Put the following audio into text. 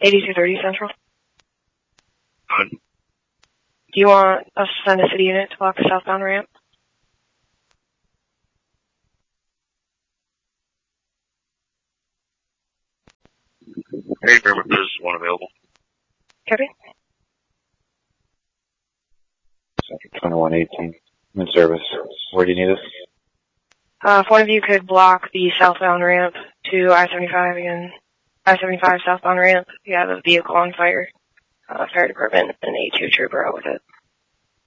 8230 Central. Good. Do you want us to send a city unit to block the southbound ramp? Hey, Grandma, there's one available. Copy. Central 2118. In service. Where do you need us? If one of you could block the southbound ramp to I-75 and I-75 southbound ramp, you have a vehicle on fire. Fire department and A2 trooper out with it.